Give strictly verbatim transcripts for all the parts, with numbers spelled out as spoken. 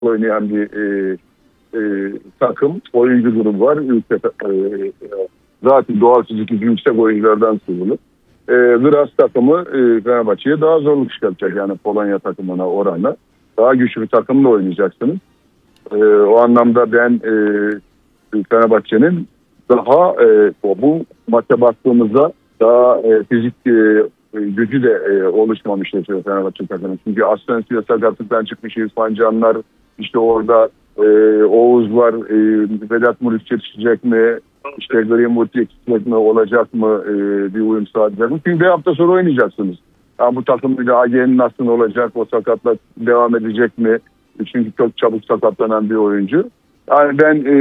oynayan bir e, e, takım, oyuncu grubu var. Ülke, e, zaten doğal fiziki yüksek oyunculardan kurulu. E, Graz takımı e, Fenerbahçe'ye daha zorluk çıkartacak. Yani Polonya takımına oranla. Daha güçlü bir takımla oynayacaksınız. E, o anlamda ben e, Fenerbahçe'nin daha e, bu maça baktığımızda daha e, fizik e, gücü de e, oluşmamış Fenerbahçe takımı. Çünkü Asensio sakatlıktan çıkmış, İrfan Canlar işte orada, e, Oğuz var, e, Vedat Muriç yetişecek mi? İşte Greenwood yetişecek mi? Olacak mı? E, bir uyum sağlayacak mı? Çünkü bir hafta sonra oynayacaksınız. Yani bu takım bir de A G'nin nasıl olacak? O sakatlık devam edecek mi? Çünkü çok çabuk sakatlanan bir oyuncu. Yani ben e,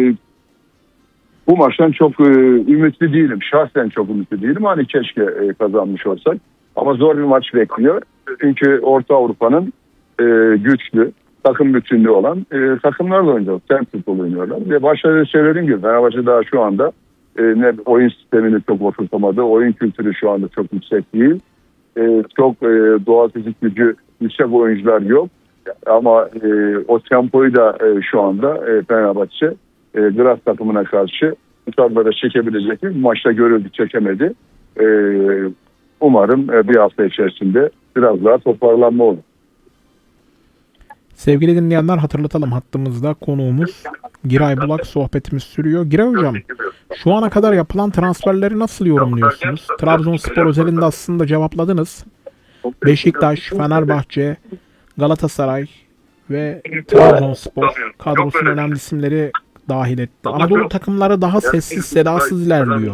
bu maçtan çok e, ümitli değilim. Şahsen çok ümitli değilim. Hani keşke e, kazanmış olsak. Ama zor bir maç bekliyor. Çünkü Orta Avrupa'nın e, güçlü, takım bütünlüğü olan e, takımlarla oynuyorlar. Tem futbol oynuyorlar. Ve başta söylediğim gibi Fenerbahçe daha şu anda e, ne oyun sistemini çok oturtamadı. Oyun kültürü şu anda çok yüksek değil. E, çok e, doğal fizik gücü yüksek oyuncular yok. Ama e, o tempoyu da e, şu anda e, Fenerbahçe e, Graz takımına karşı tutarlara çekebilecek bir maçta görüldü, çekemedi. E, umarım e, bir hafta içerisinde biraz daha toparlanma olur. Sevgili dinleyenler, hatırlatalım, hattımızda konuğumuz Giray Bulak, sohbetimiz sürüyor. Giray Hocam, şu ana kadar yapılan transferleri nasıl yorumluyorsunuz? Trabzonspor özelinde aslında cevapladınız. Beşiktaş, Fenerbahçe, Galatasaray ve Trabzonspor kadrosunun önemli isimleri dahil etti. Anadolu takımları daha sessiz sedasız ilerliyor.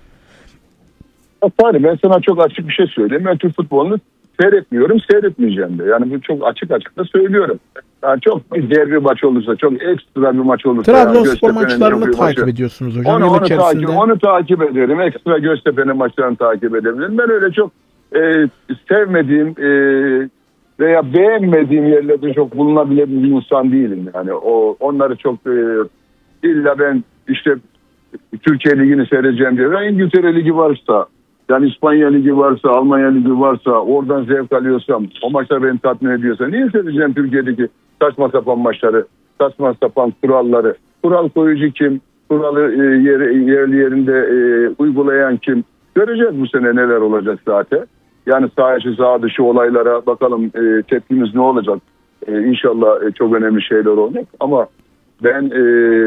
Hayır, ben sana çok açık bir şey söyleyeyim. Ben Türk futbolunu seyretmiyorum, seyretmeyeceğim de. Yani bu çok açık açık da söylüyorum. Yani çok bir derbi maç olursa, çok ekstra bir maç olursa. Trabzonspor yani maçlarını takip maçı. ediyorsunuz hocam. Onu, onu, takip, onu takip ederim. Ekstra Göztepe'nin maçlarını takip edebilirim. Ben öyle çok e, sevmediğim e, veya beğenmediğim yerlerde çok bulunabilen bir insan değilim. Yani o onları çok e, illa ben işte Türkiye Ligi'ni seyredeceğim diye. Yani İngiltere Ligi varsa, yani İspanya Ligi varsa, Almanya Ligi varsa, oradan zevk alıyorsam, o maçlar beni tatmin ediyorsa niye seyredeceğim Türkiye'deki saçma sapan maçları, saçma sapan kuralları? Kural koyucu kim? Kuralı e, yer, yerli yerinde e, uygulayan kim? Göreceğiz bu sene neler olacak zaten. Yani saha içi, saha dışı olaylara bakalım e, tepkimiz ne olacak? E, İnşallah e, çok önemli şeyler olacak. Ama ben e,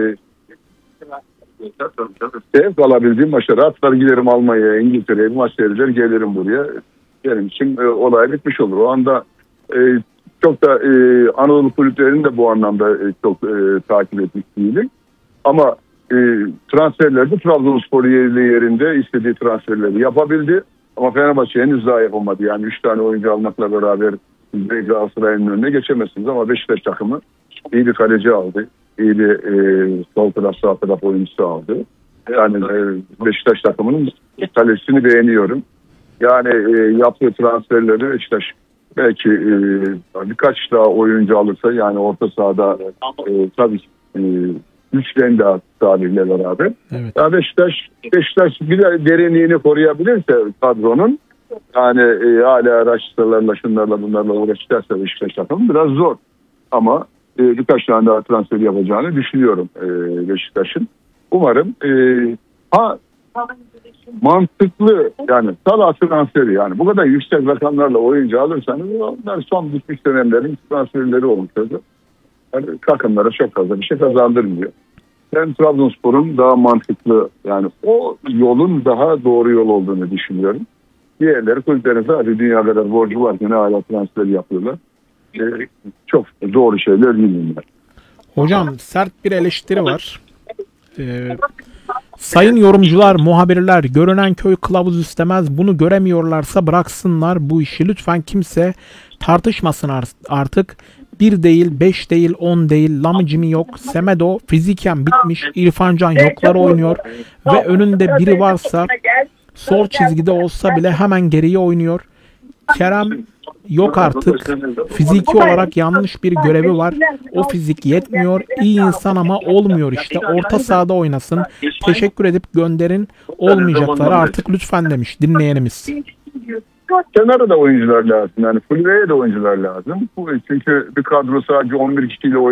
zevk alabildiğim maçlara atlar giderim Almanya'ya, İngiltere'ye bir maç seyreder gelirim buraya. Benim için e, olay bitmiş olur. O anda e, çok da e, Anadolu kulüplerini de bu anlamda e, çok e, takip etmiş değilim. Ama e, transferlerde Trabzonspor yerli yerinde istediği transferleri yapabildi. Ama Fenerbahçe henüz daha yapamadı. Yani üç tane oyuncu almakla beraber Galatasaray'ın önüne geçemezsiniz. Ama Beşiktaş takımı iyi bir kaleci aldı. İyi bir e, sol taraf sağ taraf oyuncusu aldı. Yani e, Beşiktaş takımının kalecisini beğeniyorum. Yani e, yaptığı transferleri Beşiktaş belki e, birkaç daha oyuncu alırsa, yani orta sahada e, tabii e, üçten daha tarihle beraber. Evet. Yani Beşiktaş, Beşiktaş bir de derinliğini koruyabilirse kadronun, yani e, hala araçlarla şunlarla bunlarla uğraşırsa Beşiktaş takımı biraz zor. Ama e, birkaç tane daha transfer yapacağını düşünüyorum e, Beşiktaş'ın. Umarım e, ha mantıklı, yani Salah transferi, yani bu kadar yüksek rakamlarla oyuncu alırsanız onlar son bitmiş dönemlerin transferleri olmuştur. Yani takımlara çok fazla bir şey kazandırmıyor. Ben Trabzonspor'un daha mantıklı, yani o yolun daha doğru yol olduğunu düşünüyorum. Diğerleri kulüplerin sadece dünya kadar borcu varken hala transfer yapıyorlar. Ee, çok doğru şeyler değil bunlar. Hocam, sert bir eleştiri var. Ee, sayın yorumcular, muhabirler, görünen köy kılavuz istemez. Bunu göremiyorlarsa bıraksınlar bu işi. Lütfen kimse tartışmasın artık. Bir değil, beş değil, on değil. Lamıcımı yok. Semedo fiziken bitmiş. İrfan Can yoklar oynuyor. Ve önünde biri varsa sol çizgide olsa bile hemen geriye oynuyor. Kerem yok artık. Fiziki olarak yanlış bir görevi var. O fizik yetmiyor. İyi insan ama olmuyor işte. Orta sahada oynasın. Teşekkür edip gönderin. Olmayacakları artık lütfen demiş dinleyenimiz. Kenara da oyuncular lazım. Yani kulübeye de oyuncular lazım. Bu- Çünkü bir kadro sadece on bir kişiyle